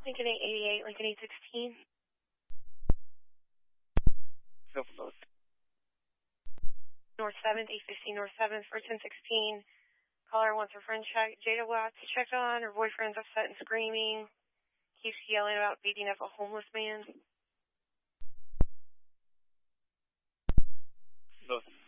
Lincoln 888, Lincoln 816. Go for both. North 7th, 815 North 7th, for 1016. Caller wants her friend Jada Watts checked on. Her boyfriend's upset and screaming. Keeps yelling about beating up a homeless man. Both.